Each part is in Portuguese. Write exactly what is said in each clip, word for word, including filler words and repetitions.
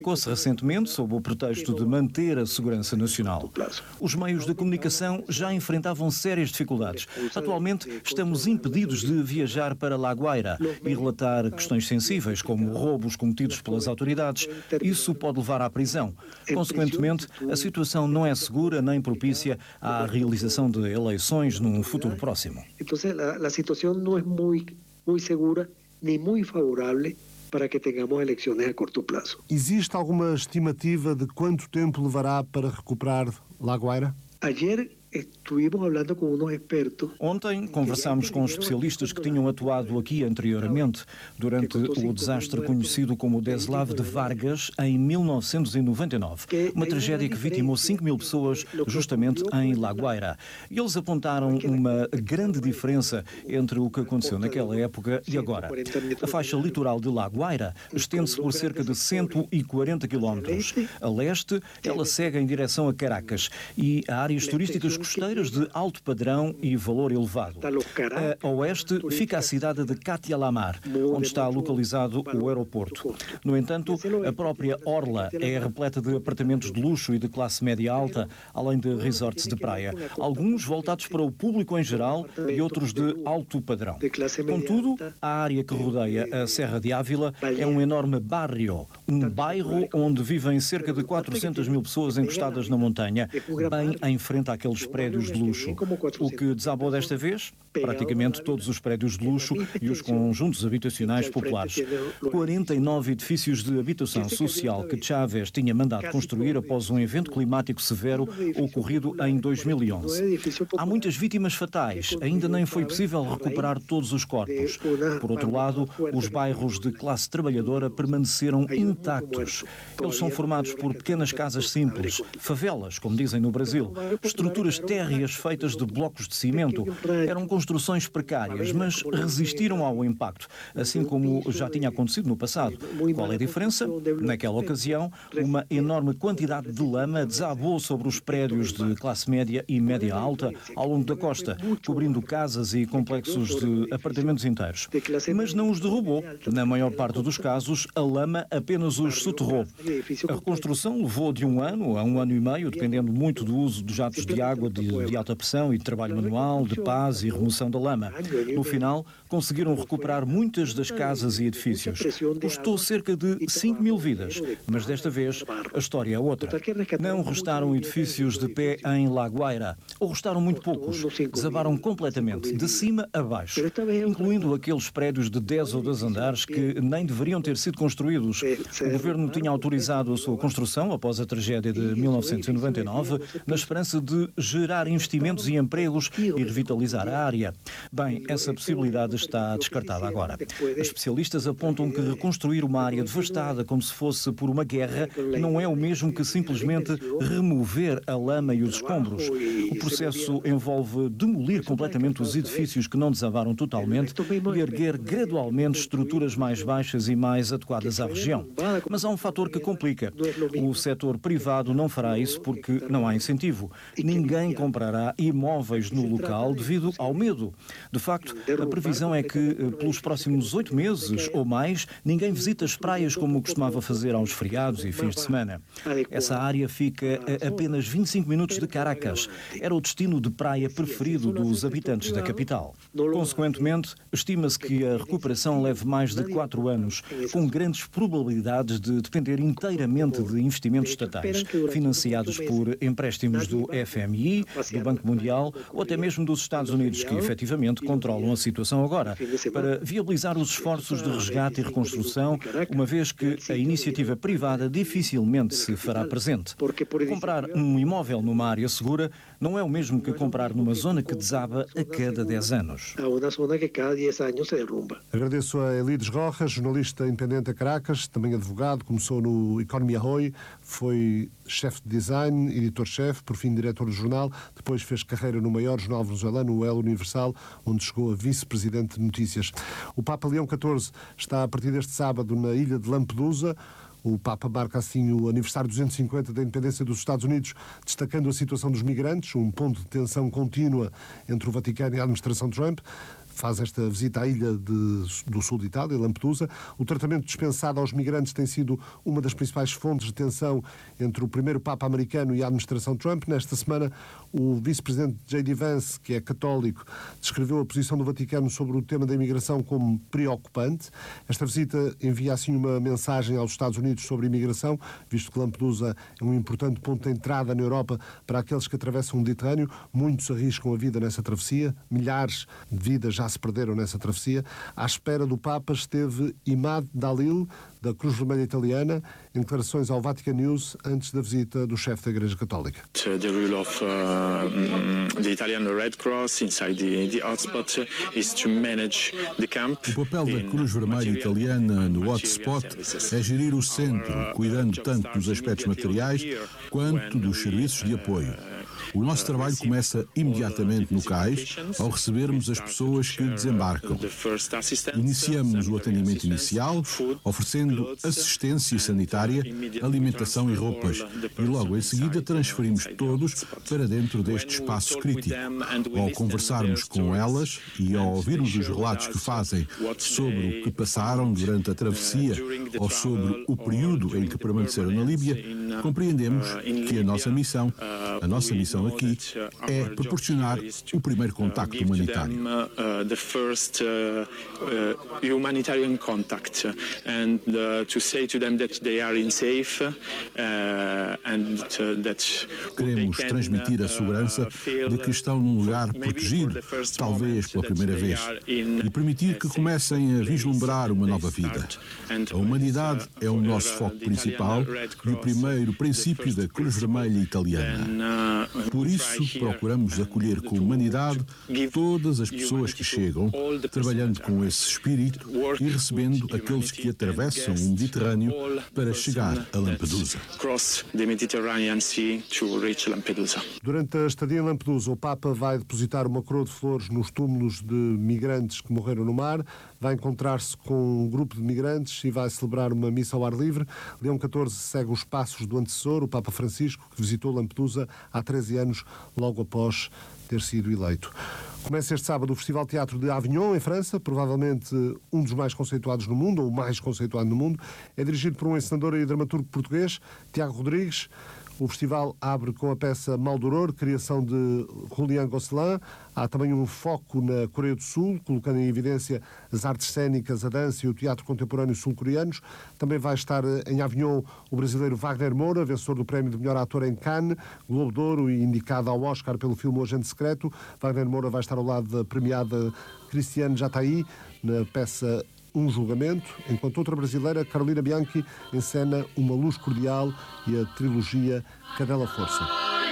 Ficou-se recentemente sob o pretexto de manter a segurança nacional. Os meios de comunicação já enfrentavam sérias dificuldades. Atualmente estamos impedidos de viajar para La Guaira e relatar questões sensíveis, como roubos cometidos pelas autoridades. Isso pode levar à prisão. Consequentemente, a situação não é segura nem propícia à realização de eleições num futuro próximo. Então, a situação não é muito, muito segura nem muito favorável para que tenhamos eleições a curto prazo. Existe alguma estimativa de quanto tempo levará para recuperar La Guaira? Ayer estivemos falando com uns expertos. Ontem conversámos com especialistas que tinham atuado aqui anteriormente durante o desastre conhecido como o Deslave de Vargas em mil novecentos e noventa e nove, uma tragédia que vitimou cinco mil pessoas justamente em La Guaira. E eles apontaram uma grande diferença entre o que aconteceu naquela época e agora. A faixa litoral de La Guaira estende-se por cerca de cento e quarenta quilómetros. A leste, ela segue em direção a Caracas e a áreas turísticas costeiras de alto padrão e valor elevado. A oeste fica a cidade de Katia La Mar, onde está localizado o aeroporto. No entanto, a própria orla é repleta de apartamentos de luxo e de classe média alta, além de resorts de praia, alguns voltados para o público em geral e outros de alto padrão. Contudo, a área que rodeia a Serra de Ávila é um enorme barrio, um bairro onde vivem cerca de quatrocentas mil pessoas encostadas na montanha, bem em frente àqueles prédios de luxo. O que desabou desta vez? Praticamente todos os prédios de luxo e os conjuntos habitacionais populares. quarenta e nove edifícios de habitação social que Chávez tinha mandado construir após um evento climático severo ocorrido em dois mil e onze. Há muitas vítimas fatais. Ainda nem foi possível recuperar todos os corpos. Por outro lado, os bairros de classe trabalhadora permaneceram intactos. Eles são formados por pequenas casas simples, favelas, como dizem no Brasil, estruturas térreas feitas de blocos de cimento. Eram construções precárias, mas resistiram ao impacto, assim como já tinha acontecido no passado. Qual é a diferença? Naquela ocasião, uma enorme quantidade de lama desabou sobre os prédios de classe média e média alta ao longo da costa, cobrindo casas e complexos de apartamentos inteiros. Mas não os derrubou. Na maior parte dos casos, a lama apenas os soterrou. A reconstrução levou de um ano a um ano e meio, dependendo muito do uso de jatos de água de, de alta pressão e de trabalho manual, de paz e remoção da lama. No final, conseguiram recuperar muitas das casas e edifícios. Custou cerca de cinco mil vidas, mas desta vez a história é outra. Não restaram edifícios de pé em La Guaira, ou restaram muito poucos. Desabaram completamente, de cima a baixo, incluindo aqueles prédios de dez ou doze andares que nem deveriam ter sido construídos. O governo tinha autorizado a sua construção após a tragédia de mil novecentos e noventa e nove, na esperança de gerar investimentos e empregos e revitalizar a área. Bem, essa possibilidade está descartada agora. Especialistas apontam que reconstruir uma área devastada como se fosse por uma guerra não é o mesmo que simplesmente remover a lama e os escombros. O processo envolve demolir completamente os edifícios que não desabaram totalmente e erguer gradualmente estruturas mais baixas e mais adequadas à região. Mas há um fator que complica. O setor privado não fará isso porque não há incentivo. Ninguém comprará imóveis no local devido ao medo. De facto, a previsão é que, pelos próximos oito meses ou mais, ninguém visita as praias como costumava fazer aos feriados e fins de semana. Essa área fica a apenas vinte e cinco minutos de Caracas. Era o destino de praia preferido dos habitantes da capital. Consequentemente, estima-se que a recuperação leve mais de quatro anos, com grandes probabilidades de depender inteiramente de investimentos estatais, financiados por empréstimos do F M I, do Banco Mundial ou até mesmo dos Estados Unidos, que efetivamente controlam a situação agora, para viabilizar os esforços de resgate e reconstrução, uma vez que a iniciativa privada dificilmente se fará presente. Comprar um imóvel numa área segura não é o mesmo que comprar numa zona que desaba a cada dez anos. Agradeço a Elides Rojas, jornalista independente a Caracas, também advogado, começou no Economia Hoy, foi chefe de design, editor-chefe, por fim diretor do jornal, depois fez carreira no maior jornal venezuelano, o El Universal, onde chegou a vice-presidente de notícias. O Papa Leão catorze está a partir deste sábado na ilha de Lampedusa. O Papa marca assim o aniversário duzentos e cinquenta da independência dos Estados Unidos, destacando a situação dos migrantes, um ponto de tensão contínua entre o Vaticano e a administração Trump. faz esta visita à ilha de, do sul de Itália, Lampedusa. O tratamento dispensado aos migrantes tem sido uma das principais fontes de tensão entre o primeiro Papa americano e a administração Trump. Nesta semana, o vice-presidente J D Vance, que é católico, descreveu a posição do Vaticano sobre o tema da imigração como preocupante. Esta visita envia assim uma mensagem aos Estados Unidos sobre a imigração, visto que Lampedusa é um importante ponto de entrada na Europa para aqueles que atravessam o Mediterrâneo. Muitos arriscam a vida nessa travessia, milhares de vidas já se perderam nessa travessia. À espera do Papa esteve Imad Dalil, da Cruz Vermelha Italiana, em declarações ao Vatican News antes da visita do chefe da Igreja Católica. The role of uh, the Italian Red Cross inside the, the hotspot is to manage the camp. O papel da Cruz Vermelha Italiana no hotspot é gerir o centro, cuidando tanto dos aspectos materiais quanto dos serviços de apoio. O nosso trabalho começa imediatamente no cais, ao recebermos as pessoas que desembarcam. Iniciamos o atendimento inicial, oferecendo assistência sanitária, alimentação e roupas, e logo em seguida transferimos todos para dentro deste espaço crítico. Ao conversarmos com elas e ao ouvirmos os relatos que fazem sobre o que passaram durante a travessia ou sobre o período em que permaneceram na Líbia, compreendemos que a nossa missão, a nossa missão aqui, é proporcionar o primeiro contacto humanitário. Queremos transmitir a segurança de que estão num lugar protegido, talvez pela primeira vez, e permitir que comecem a vislumbrar uma nova vida. A humanidade é o nosso foco principal e o primeiro princípio da Cruz Vermelha Italiana. Por isso, procuramos acolher com humanidade todas as pessoas que chegam, trabalhando com esse espírito e recebendo aqueles que atravessam o Mediterrâneo para chegar a Lampedusa. Durante a estadia em Lampedusa, o Papa vai depositar uma coroa de flores nos túmulos de migrantes que morreram no mar, vai encontrar-se com um grupo de migrantes e vai celebrar uma missa ao ar livre. Leão catorze segue os passos do antecessor, o Papa Francisco, que visitou Lampedusa há treze anos, logo após ter sido eleito. Começa este sábado o Festival de Teatro de Avignon, em França, provavelmente um dos mais conceituados no mundo, ou o mais conceituado no mundo. É dirigido por um encenador e dramaturgo português, Tiago Rodrigues. O festival abre com a peça Maldoror, criação de Julian Gosselin. Há também um foco na Coreia do Sul, colocando em evidência as artes cênicas, a dança e o teatro contemporâneo sul-coreanos. Também vai estar em Avignon o brasileiro Wagner Moura, vencedor do prémio de melhor ator em Cannes, Globo de Ouro e indicado ao Oscar pelo filme O Agente Secreto. Wagner Moura vai estar ao lado da premiada Cristiane Jataí, na peça Um Julgamento, enquanto outra brasileira, Carolina Bianchi, encena Uma Luz Cordial e a trilogia Cadela Força.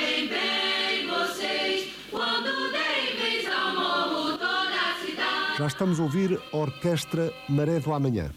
Já estamos a ouvir a Orquestra Maré do Amanhã.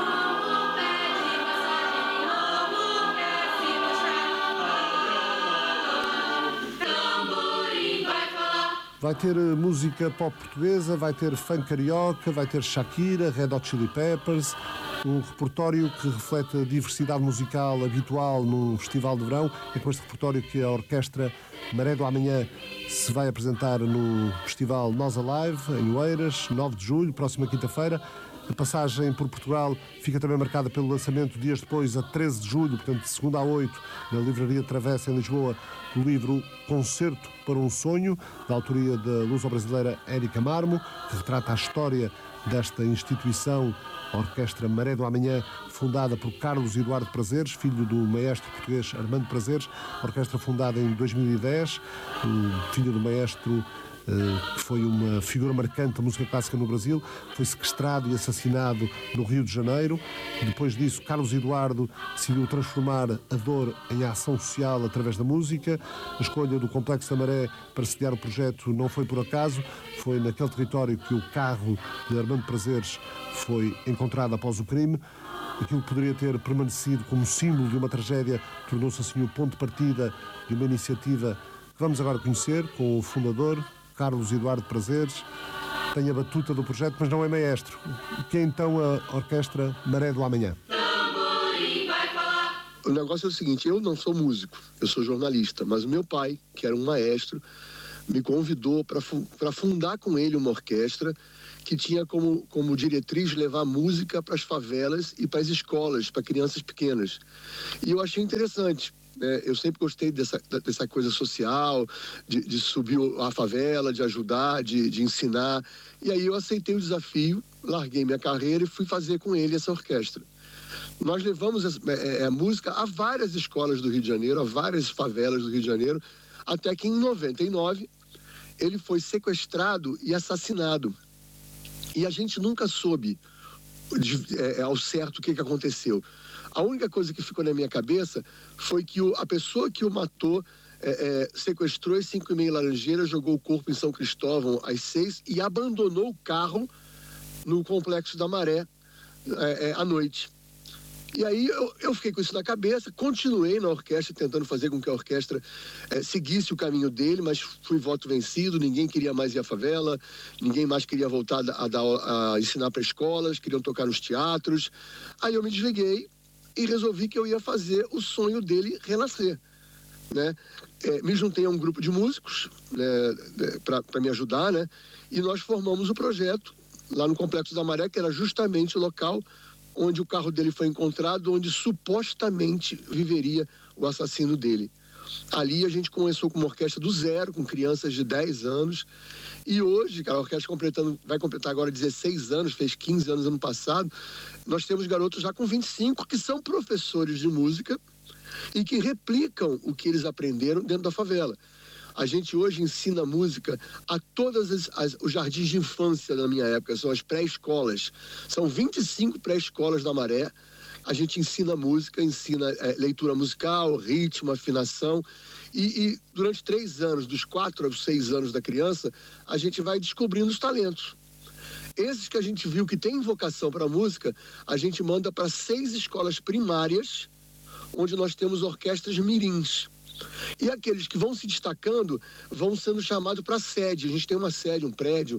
Vai ter música pop portuguesa, vai ter funk carioca, vai ter Shakira, Red Hot Chili Peppers, um repertório que reflete a diversidade musical habitual num festival de verão. É com este repertório que a Orquestra Maré do Amanhã se vai apresentar no festival Nós Alive, em Oeiras, nove de julho, próxima quinta-feira. A passagem por Portugal fica também marcada pelo lançamento, dias depois, a treze de julho, portanto, de segunda a oito, na Livraria Travessa, em Lisboa, do livro Concerto para um Sonho, da autoria da luso-brasileira Érica Marmo, que retrata a história desta instituição, a Orquestra Maré do Amanhã, fundada por Carlos Eduardo Prazeres, filho do maestro português Armando Prazeres. A orquestra fundada em dois mil e dez, o filho do maestro, que foi uma figura marcante da música clássica no Brasil, foi sequestrado e assassinado no Rio de Janeiro. Depois disso, Carlos Eduardo decidiu transformar a dor em ação social através da música. A escolha do Complexo da Maré para sediar o projeto não foi por acaso. Foi naquele território que o carro de Armando Prazeres foi encontrado após o crime. Aquilo que poderia ter permanecido como símbolo de uma tragédia tornou-se assim o ponto de partida de uma iniciativa que vamos agora conhecer com o fundador, Carlos Eduardo Prazeres. Tem a batuta do projeto, mas não é maestro. O que é então a Orquestra Maré do Amanhã? O negócio é o seguinte, eu não sou músico, eu sou jornalista, mas o meu pai, que era um maestro, me convidou para fundar com ele uma orquestra que tinha como, como diretriz levar música para as favelas e para as escolas, para crianças pequenas. E eu achei interessante. Né? Eu sempre gostei dessa, dessa coisa social, de, de subir a favela, de ajudar, de, de ensinar. E aí eu aceitei o desafio, larguei minha carreira e fui fazer com ele essa orquestra. Nós levamos a, a, a música a várias escolas do Rio de Janeiro, a várias favelas do Rio de Janeiro, até que em noventa e nove ele foi sequestrado e assassinado. E a gente nunca soube de, é, ao certo o que, que aconteceu. A única coisa que ficou na minha cabeça foi que o, a pessoa que o matou é, é, sequestrou as cinco e meia Laranjeiras, jogou o corpo em São Cristóvão às seis e abandonou o carro no Complexo da Maré é, é, à noite. E aí eu, eu fiquei com isso na cabeça, continuei na orquestra tentando fazer com que a orquestra é, seguisse o caminho dele, mas fui voto vencido, ninguém queria mais ir à favela, ninguém mais queria voltar a, a, a ensinar para escolas, queriam tocar nos teatros. Aí eu me desliguei e resolvi que eu ia fazer o sonho dele renascer. Né? É, me juntei a um grupo de músicos, né, para me ajudar, né? E nós formamos o projeto lá no Complexo da Maré, que era justamente o local onde o carro dele foi encontrado, onde supostamente viveria o assassino dele. Ali a gente começou com uma orquestra do zero, com crianças de dez anos, e hoje, cara, a orquestra completando, vai completar agora dezesseis anos, fez quinze anos ano passado, nós temos garotos já com vinte e cinco que são professores de música e que replicam o que eles aprenderam dentro da favela. A gente hoje ensina música a todas as, as, os jardins de infância da minha época, são as pré-escolas. São vinte e cinco pré-escolas da Maré. A gente ensina música, ensina é, leitura musical, ritmo, afinação. E, e durante três anos, dos quatro aos seis anos da criança, a gente vai descobrindo os talentos. Esses que a gente viu que tem vocação para a música, a gente manda para seis escolas primárias, onde nós temos orquestras mirins. E aqueles que vão se destacando vão sendo chamados para a sede. A gente tem uma sede, um prédio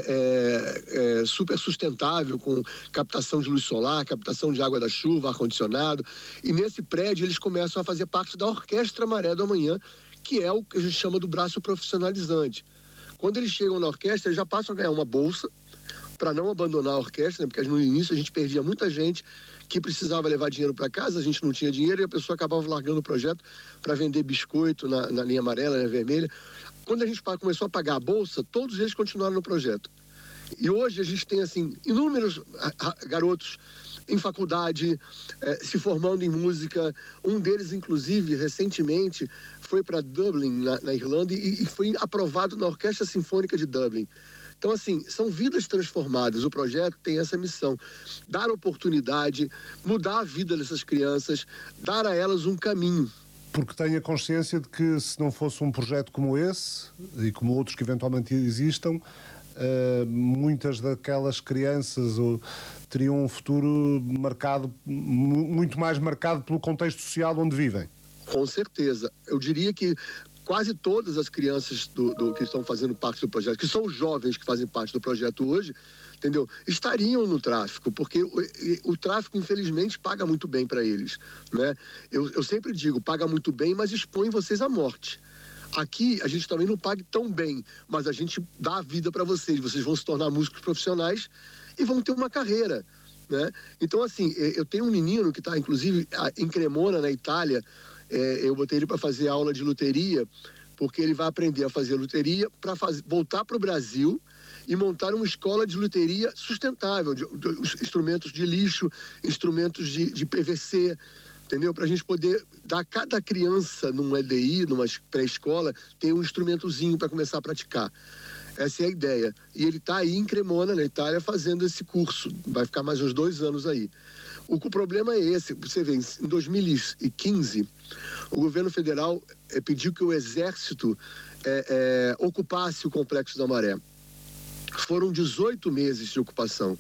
é, é, é, super sustentável, com captação de luz solar, captação de água da chuva, ar-condicionado. E nesse prédio eles começam a fazer parte da Orquestra Maré do Amanhã, que é o que a gente chama do braço profissionalizante. Quando eles chegam na orquestra, eles já passam a ganhar uma bolsa para não abandonar a orquestra, né? Porque no início a gente perdia muita gente que precisava levar dinheiro para casa, a gente não tinha dinheiro e a pessoa acabava largando o projeto para vender biscoito na, na linha amarela, na vermelha. Quando a gente começou a pagar a bolsa, todos eles continuaram no projeto. E hoje a gente tem, assim, inúmeros garotos em faculdade, eh, se formando em música. Um deles, inclusive, recentemente, foi para Dublin, na, na Irlanda, e, e foi aprovado na Orquestra Sinfônica de Dublin. Então, assim, são vidas transformadas. O projeto tem essa missão: dar oportunidade, mudar a vida dessas crianças, dar a elas um caminho. Porque tenho a consciência de que, se não fosse um projeto como esse, e como outros que eventualmente existam, uh, muitas daquelas crianças uh, teriam um futuro marcado, muito mais marcado pelo contexto social onde vivem. Com certeza. Eu diria que quase todas as crianças do, do, que estão fazendo parte do projeto, que são os jovens que fazem parte do projeto hoje, entendeu? Estariam no tráfico, porque o, o tráfico, infelizmente, paga muito bem para eles, né? Eu, eu sempre digo, paga muito bem, mas expõe vocês à morte. Aqui, a gente também não paga tão bem, mas a gente dá a vida para vocês. Vocês vão se tornar músicos profissionais e vão ter uma carreira, né? Então, assim, eu tenho um menino que está, inclusive, em Cremona, na Itália. É, eu botei ele para fazer aula de luteria, porque ele vai aprender a fazer luteria para voltar para o Brasil e montar uma escola de luteria sustentável, de, de, de instrumentos de lixo, instrumentos de, de P V C, entendeu? Para a gente poder dar a cada criança num E D I, numa pré-escola, ter um instrumentozinho para começar a praticar. Essa é a ideia. E ele está aí em Cremona, na Itália, fazendo esse curso. Vai ficar mais uns dois anos aí. O, o problema é esse. Você vê, em dois mil e quinze, o governo federal é, pediu que o Exército é, é, ocupasse o Complexo da Maré. Foram dezoito meses de ocupação,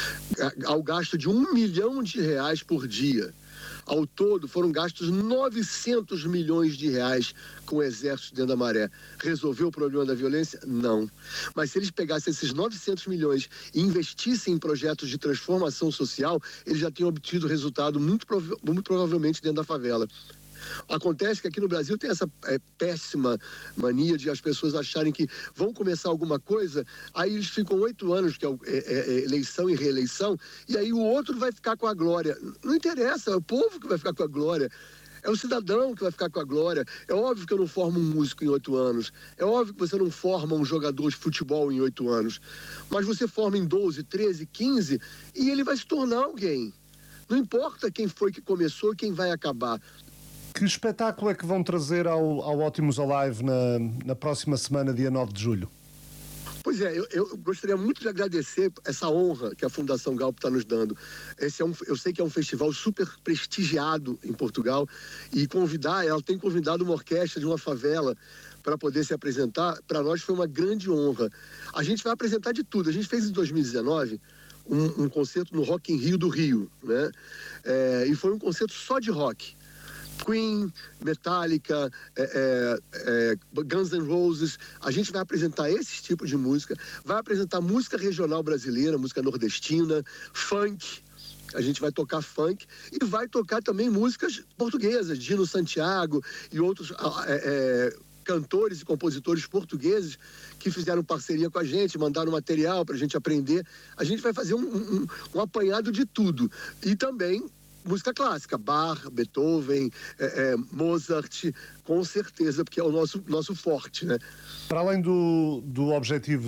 ao gasto de um milhão de reais por dia. Ao todo, foram gastos novecentos milhões de reais com o Exército dentro da Maré. Resolveu o problema da violência? Não. Mas se eles pegassem esses novecentos milhões e investissem em projetos de transformação social, eles já tinham obtido resultado muito, prova- muito provavelmente dentro da favela. Acontece que aqui no Brasil tem essa é, péssima mania de as pessoas acharem que vão começar alguma coisa, aí eles ficam oito anos, que é, é, é eleição e reeleição, e aí o outro vai ficar com a glória. Não interessa, é o povo que vai ficar com a glória. É o cidadão que vai ficar com a glória. É óbvio que eu não formo um músico em oito anos. É óbvio que você não forma um jogador de futebol em oito anos. Mas você forma em doze, treze, quinze e ele vai se tornar alguém. Não importa quem foi que começou e quem vai acabar. Que espetáculo é que vão trazer ao, ao Ótimos Alive na, na próxima semana, dia nove de julho? Pois é, eu, eu gostaria muito de agradecer essa honra que a Fundação Galp está nos dando. Esse é um, eu sei que é um festival super prestigiado em Portugal e convidar, ela tem convidado uma orquestra de uma favela para poder se apresentar. Para nós foi uma grande honra. A gente vai apresentar de tudo. A gente fez em dois mil e dezenove um, um concerto no Rock in Rio do Rio, né? É, e foi um concerto só de rock. Queen, Metallica, é, é, Guns N' Roses. A gente vai apresentar esse tipo de música, vai apresentar música regional brasileira, música nordestina, funk. A gente vai tocar funk e vai tocar também músicas portuguesas, Dino Santiago e outros é, é, cantores e compositores portugueses que fizeram parceria com a gente, mandaram material para a gente aprender. A gente vai fazer um, um, um apanhado de tudo. E também música clássica, Bach, Beethoven, é, é, Mozart, com certeza, porque é o nosso, nosso forte, né? Para além do, do objetivo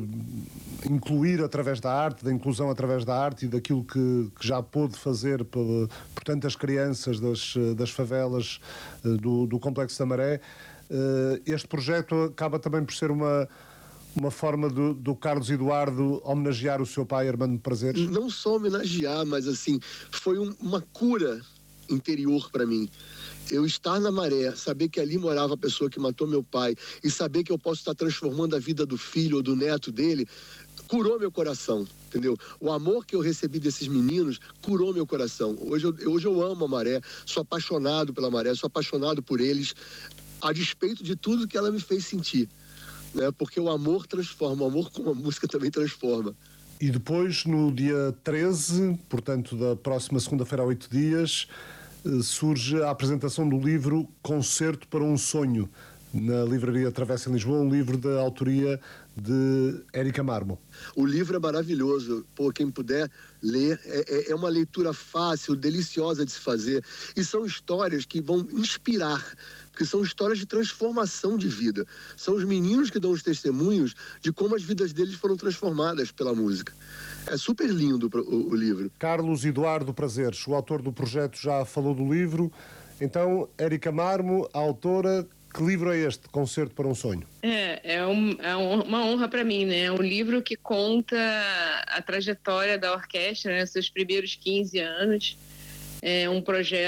de incluir através da arte, da inclusão através da arte e daquilo que, que já pôde fazer por, por tantas crianças das, das favelas do, do Complexo da Maré, este projeto acaba também por ser uma... uma forma do, do Carlos Eduardo homenagear o seu pai, Armando Prazeres? Não só homenagear, mas assim, foi um, uma cura interior para mim. Eu estar na Maré, saber que ali morava a pessoa que matou meu pai e saber que eu posso estar transformando a vida do filho ou do neto dele, curou meu coração, entendeu? O amor que eu recebi desses meninos curou meu coração. Hoje eu, hoje eu amo a Maré, sou apaixonado pela Maré, sou apaixonado por eles, a despeito de tudo que ela me fez sentir. Né? Porque o amor transforma, o amor com a música também transforma. E depois, no dia treze, portanto da próxima segunda-feira a oito dias, surge a apresentação do livro Concerto para um Sonho, na Livraria Travessa em Lisboa, um livro da autoria de Érica Marmo. O livro é maravilhoso, pô, quem puder ler, é, é uma leitura fácil, deliciosa de se fazer, e são histórias que vão inspirar, porque são histórias de transformação de vida. São os meninos que dão os testemunhos de como as vidas deles foram transformadas pela música. É super lindo o, o livro. Carlos Eduardo Prazeres, o autor do projeto, já falou do livro. Então, Érica Marmo, a autora, que livro é este, Concerto para um Sonho? É, é, um, é uma honra para mim, né? É um livro que conta a trajetória da orquestra, né? Seus primeiros quinze anos. É um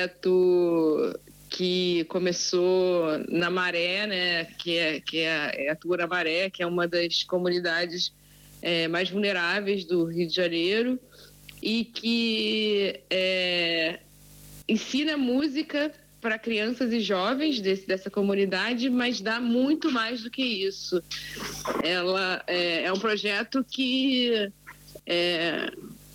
projeto que começou na Maré, né? Que é, que é, é a Tua Maré, que é uma das comunidades é, mais vulneráveis do Rio de Janeiro e que é, ensina música para crianças e jovens desse, dessa comunidade, mas dá muito mais do que isso. Ela é, é um projeto que é,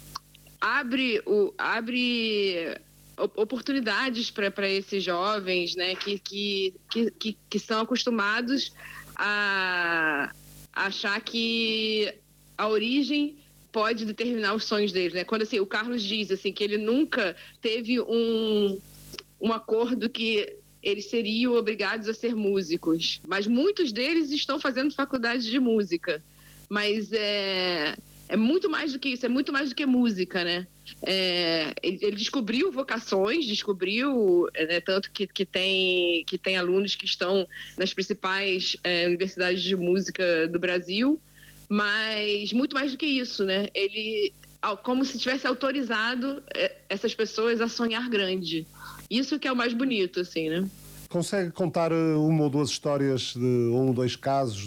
abre, o, abre oportunidades para esses jovens, né, que, que, que, que são acostumados a, a achar que a origem pode determinar os sonhos deles, né? Quando assim, o Carlos diz assim, que ele nunca teve um um acordo que eles seriam obrigados a ser músicos. Mas muitos deles estão fazendo faculdade de música. Mas é, é muito mais do que isso, é muito mais do que música, né? É, ele, ele descobriu vocações, descobriu, né, tanto que, que, tem, que tem alunos que estão nas principais é, universidades de música do Brasil, mas muito mais do que isso, né? Ele, como se tivesse autorizado essas pessoas a sonhar grande. Isso que é o mais bonito, assim, né? Consegue contar uma ou duas histórias de um ou dois casos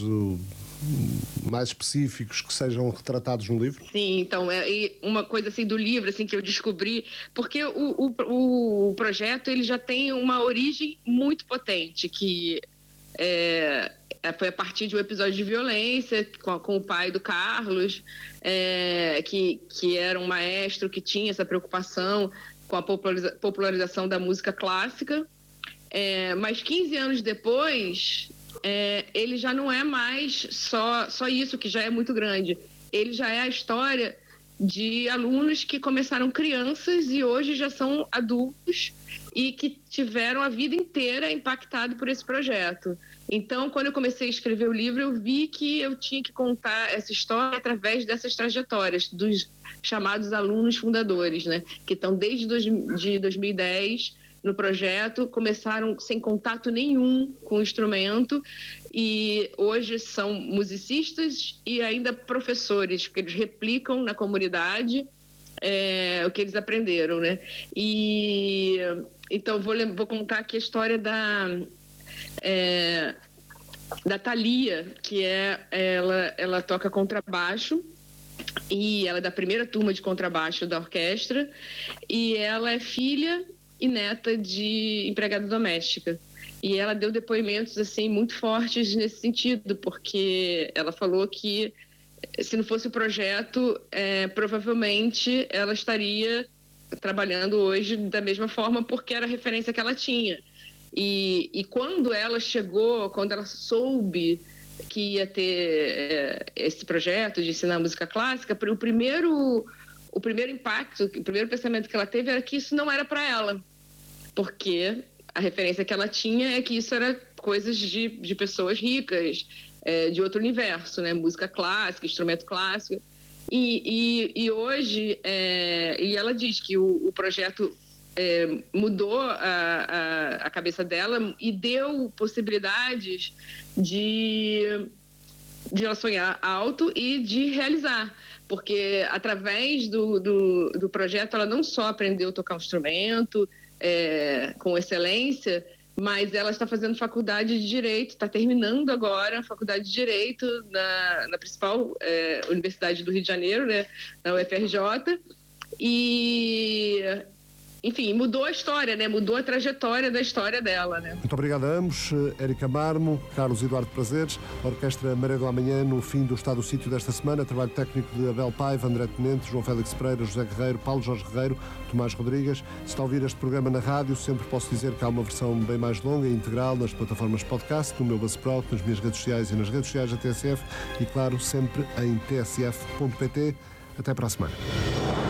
mais específicos que sejam retratados no livro? Sim, então, é, e uma coisa assim do livro assim, que eu descobri, porque o, o, o projeto ele já tem uma origem muito potente, que é, foi a partir de um episódio de violência com, com o pai do Carlos, é, que, que era um maestro que tinha essa preocupação com a popularização da música clássica, É, mas quinze anos depois, é, ele já não é mais só, só isso, que já é muito grande. Ele já é a história de alunos que começaram crianças e hoje já são adultos e que tiveram a vida inteira impactado por esse projeto. Então, quando eu comecei a escrever o livro, eu vi que eu tinha que contar essa história através dessas trajetórias dos chamados alunos fundadores, né? Que estão desde dois, de dois mil e dez no projeto, começaram sem contato nenhum com o instrumento e hoje são musicistas e ainda professores, porque eles replicam na comunidade é, o que eles aprenderam, né? E então vou, vou contar aqui a história da é, da Thalia, que é ela, ela toca contrabaixo e ela é da primeira turma de contrabaixo da orquestra e ela é filha e neta de empregada doméstica. E ela deu depoimentos assim muito fortes nesse sentido, porque ela falou que se não fosse o projeto, é, provavelmente ela estaria trabalhando hoje da mesma forma, porque era a referência que ela tinha. E, e quando ela chegou, quando ela soube que ia ter é, esse projeto de ensinar música clássica, o primeiro, o primeiro impacto, o primeiro pensamento que ela teve era que isso não era para ela, porque a referência que ela tinha é que isso era coisas de, de pessoas ricas, é, de outro universo, né? Música clássica, instrumento clássico. E, e, e hoje, é, e ela diz que o, o projeto é, mudou a, a, a cabeça dela e deu possibilidades de, de ela sonhar alto e de realizar. Porque através do, do, do projeto ela não só aprendeu a tocar um instrumento, É, com excelência, mas ela está fazendo faculdade de Direito, está terminando agora a faculdade de Direito na, na principal é, universidade do Rio de Janeiro, né, na U F R J, e, enfim, mudou a história, né, mudou a trajetória da história dela. Né. Muito obrigado a ambos, Érica Marmo, Carlos Eduardo Prazeres, a Orquestra Maré do Amanhã no fim do Estado do Sítio desta semana, trabalho técnico de Abel Paiva, André Tenente, João Félix Pereira, José Guerreiro, Paulo Jorge Guerreiro, Tomás Rodrigues. Se está a ouvir este programa na rádio, sempre posso dizer que há uma versão bem mais longa e integral nas plataformas podcast, no meu Buzzsprout, nas minhas redes sociais e nas redes sociais da T S F e, claro, sempre em t s f ponto p t. Até para a semana.